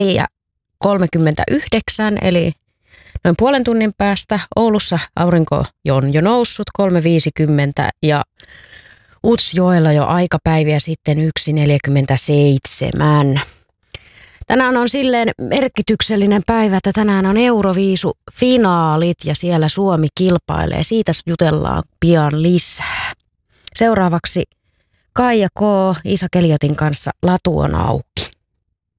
ja 39, eli noin puolen tunnin päästä. Oulussa aurinko on jo noussut 3.50 ja Utsjoella jo aikapäiviä sitten 1.47. Tänään on silleen merkityksellinen päivä, että tänään on Euroviisu-finaalit ja siellä Suomi kilpailee. Siitä jutellaan pian lisää. Seuraavaksi Kaija K. Iisa Keljotin kanssa Latu on auki.